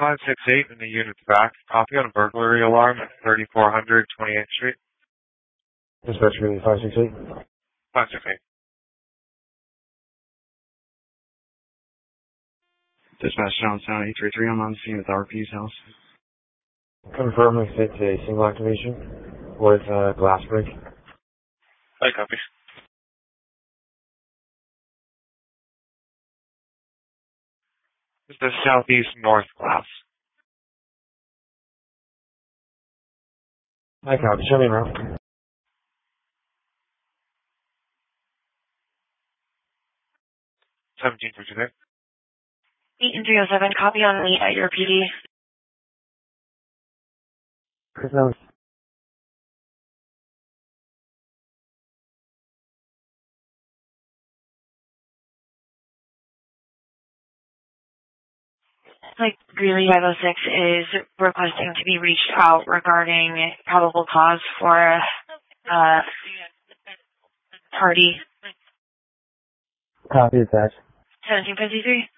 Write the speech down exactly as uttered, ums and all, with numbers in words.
five six eight in the unit's back. Copy on a burglary alarm at thirty-four hundred twenty-eighth Street. Dispatch unit five six eight. five six eight. Dispatch Johnstown eight three three. I'm on scene at the R P's house. Confirming it's a single activation with uh, glass break. I copy. This is southeast north glass. I copy. Show me around. seventeen fifty-six. eight and three oh seven, copy on lead at your P D. Chris, Like Greeley five oh six is requesting to be reached out regarding probable cause for uh party copy attached. seventeen fifty-three.